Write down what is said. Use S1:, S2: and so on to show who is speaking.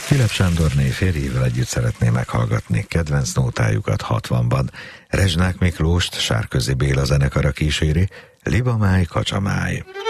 S1: Filip Sándorné férjével együtt szeretné meghallgatni kedvenc nótájukat 60-ban. Rezsnák Miklóst Sárközi Béla zenekara kíséri, Libamáj, Kacsamáj.